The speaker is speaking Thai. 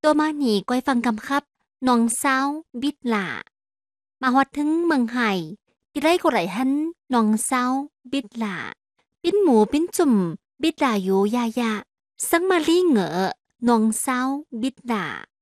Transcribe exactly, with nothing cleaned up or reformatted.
ตัวมาหนีก้อยฟังกำครับน้องสาวบิดหล่ามาฮอดถึงเมืองไห่ที่ไรก็ไหลหันน้องสาวบิดหล่าปิ้นหมูปิ้นจุ่มบิดหล่าอยู่ยายาสังมาลี่เหงอน้องสาวบิดหล่า